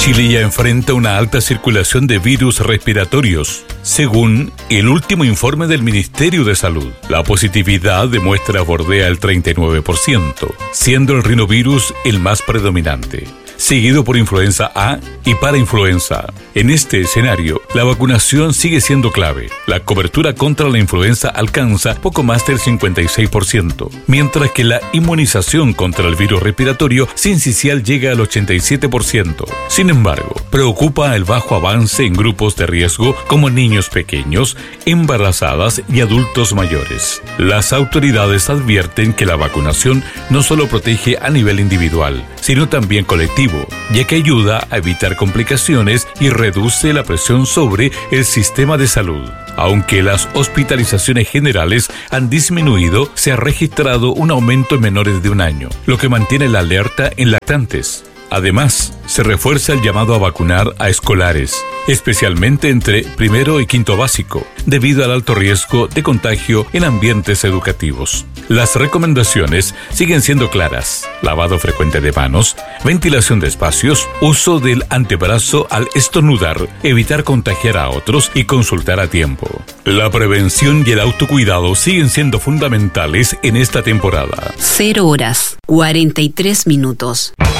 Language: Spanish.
Chile ya enfrenta una alta circulación de virus respiratorios. Según el último informe del Ministerio de Salud, la positividad de muestras bordea el 39%, siendo el rinovirus el más predominante, seguido por influenza A y parainfluenza. En este escenario, la vacunación sigue siendo clave. La cobertura contra la influenza alcanza poco más del 56%, mientras que la inmunización contra el virus respiratorio sincicial llega al 87%. Sin embargo, preocupa el bajo avance en grupos de riesgo como niños pequeños, embarazadas y adultos mayores. Las autoridades advierten que la vacunación no solo protege a nivel individual, sino también colectivo, ya que ayuda a evitar complicaciones y reduce la presión sobre el sistema de salud. Aunque las hospitalizaciones generales han disminuido, se ha registrado un aumento en menores de 1 año, lo que mantiene la alerta en lactantes. Además, se refuerza el llamado a vacunar a escolares, especialmente entre primero y quinto básico, debido al alto riesgo de contagio en ambientes educativos. Las recomendaciones siguen siendo claras: lavado frecuente de manos, ventilación de espacios, uso del antebrazo al estornudar, evitar contagiar a otros y consultar a tiempo. La prevención y el autocuidado siguen siendo fundamentales en esta temporada. 0 horas, 43 minutos.